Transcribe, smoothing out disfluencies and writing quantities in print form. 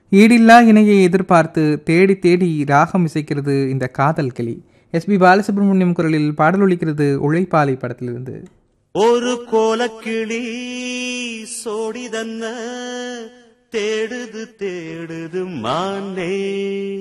ஈடில்லா இணையை எதிர்பார்த்து தேடி தேடி ராகம் இசைக்கிறது இந்த காதல் கிளி. எஸ்பி பாலசுப்ரமணியம் குரலில் பாடல் ஒலிக்கிறது உழைப்பாளி படத்திலிருந்து. ஒரு கோலக்கிளி சோடிதன்ன தேடுது தேடுது மானே